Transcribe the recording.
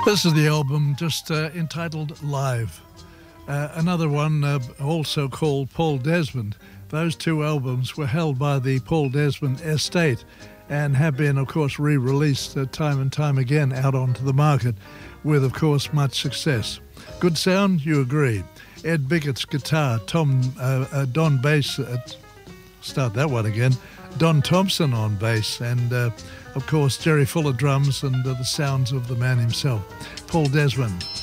This is the album just entitled Live. Another one also called Paul Desmond. Those two albums were held by the Paul Desmond estate and have been, of course, re-released time and time again out onto the market with, of course, much success. Good sound, you agree. Ed Bickett's guitar, Don bass, start that one again, Don Thompson on bass, and of course Jerry Fuller drums and the sounds of the man himself, Paul Desmond.